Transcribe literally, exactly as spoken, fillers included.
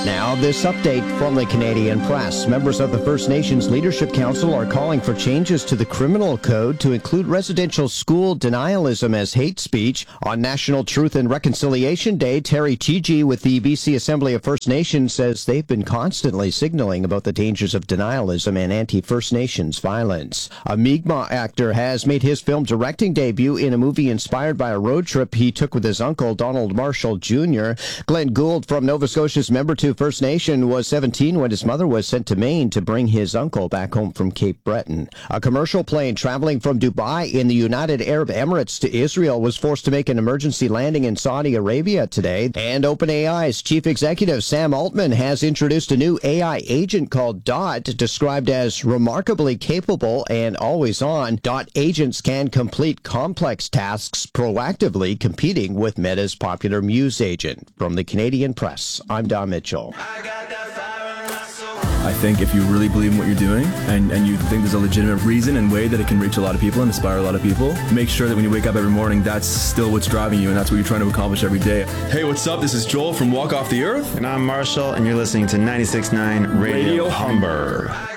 Now, this update from the Canadian Press. Members of the First Nations Leadership Council are calling for changes to the criminal code to include residential school denialism as hate speech. On National Truth and Reconciliation Day, Terry Chigi with the B C Assembly of First Nations says they've been constantly signaling about the dangers of denialism and anti-First Nations violence. A Mi'kmaq actor has made his film directing debut in a movie inspired by a road trip he took with his uncle, Donald Marshall Junior Glenn Gould from Nova Scotia's Member two First Nation was seventeen when his mother was sent to Maine to bring his uncle back home from Cape Breton. A commercial plane traveling from Dubai in the United Arab Emirates to Israel was forced to make an emergency landing in Saudi Arabia today. And OpenAI's chief executive Sam Altman has introduced a new A I agent called Dot, described as remarkably capable and always on. Dot agents can complete complex tasks proactively, competing with Meta's popular Muse agent. From the Canadian Press, I'm Don Mitchell. I think if you really believe in what you're doing and, and you think there's a legitimate reason and way that it can reach a lot of people and inspire a lot of people, make sure that when you wake up every morning, that's still what's driving you and that's what you're trying to accomplish every day. Hey, what's up? This is Joel from Walk Off the Earth. And I'm Marshall, and you're listening to ninety-six point nine Radio, Radio Humber. Humber.